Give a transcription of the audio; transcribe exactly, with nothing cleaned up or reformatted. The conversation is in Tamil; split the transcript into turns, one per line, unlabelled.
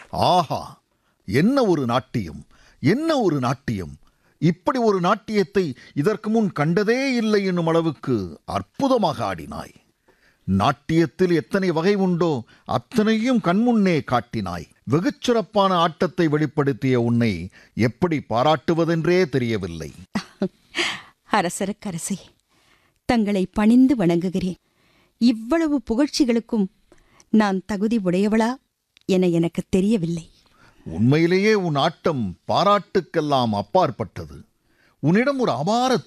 ஆஹா, என்ன ஒரு நாட்டியம், என்ன ஒரு நாட்டியம்! இப்படி ஒரு நாட்டியத்தை இதற்கு முன் கண்டதே இல்லை என்னும் அளவுக்கு அற்புதமாக ஆடினாய். நாட்டியத்தில் எத்தனை வகை உண்டோ அத்தனையும் கண்முன்னே காட்டினாய். வெகுச் சிறப்பான ஆட்டத்தை வெளிப்படுத்திய உன்னை எப்படி பாராட்டுவதென்றே தெரியவில்லை.
அரசரக்கரசே, தங்களை பணிந்து வணங்குகிறேன். இவ்வளவு புகழ்ச்சிகளுக்கும் நான் தகுதி உடையவளா என எனக்கு தெரியவில்லை.
உண்மையிலேயே உன் ஆட்டம் பாராட்டுக்கெல்லாம் அப்பாற்பட்டது. உன்னிடம் ஒரு அபார